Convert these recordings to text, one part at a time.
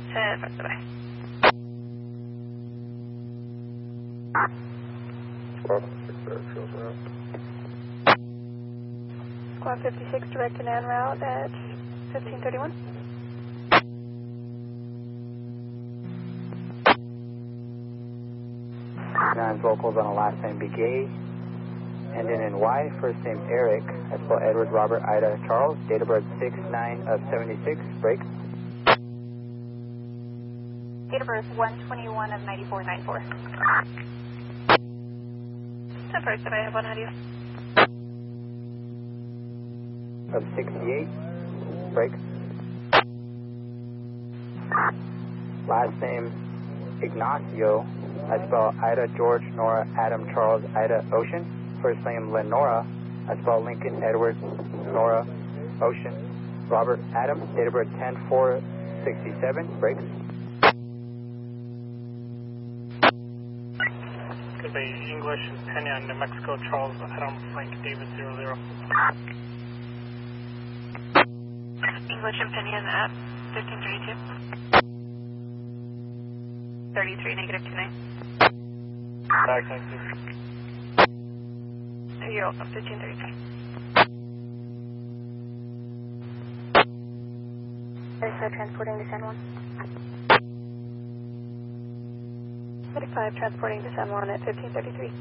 10, bye. Squad 56, direct and en route at 1531. Nine vocals on a last name Begay, ending in Y, first name Eric, I spell Edward, Robert, Ida, Charles, date of birth 6/9 of 76, break. Date of birth 1/21 of 9494. 10 first, I have one out of you. Of 68, break. Last name Ignacio, I spell Ida, George, Nora, Adam, Charles, Ida, Ocean. First name Lenora, I spell Lincoln, Edward, Nora, Ocean, Robert, Adam, date of birth 10/4/67, break. Could be English and Pena, New Mexico, Charles, Adam, Frank, David, 00. English opinion at 1532. 33, negative 29. Back 92. You're also 1533. Verified transporting to San Juan. 35 transporting to San Juan at 1533.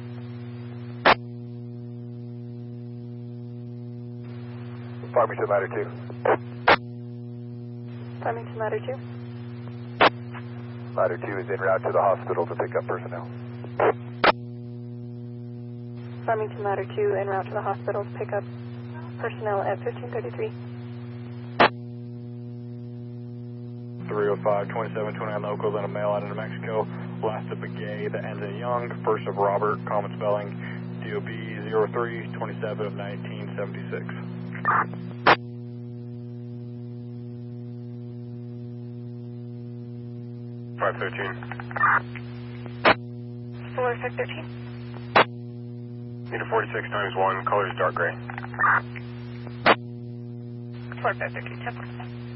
Farmington Ladder 2. Farmington Ladder 2. Ladder 2 is en route to the hospital to pick up personnel. Farmington Ladder 2 en route to the hospital to pick up personnel at 1533. 305, 2729 locals and a male out of New Mexico. Last of Begay, that ends in Young. First of Robert, common spelling. DOB 03, 27 of 1976. Five 13. 413. Unit 46 ×1, colors dark gray. 4513, 10.